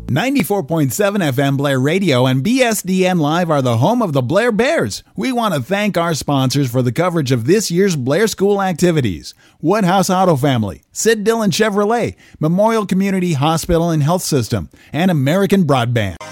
94.7 FM Blair Radio and BSDN Live are the home of the Blair Bears. We want to thank our sponsors for the coverage of this year's Blair School activities. Woodhouse Auto Family, Sid Dillon Chevrolet, Memorial Community Hospital and Health System, and American Broadband.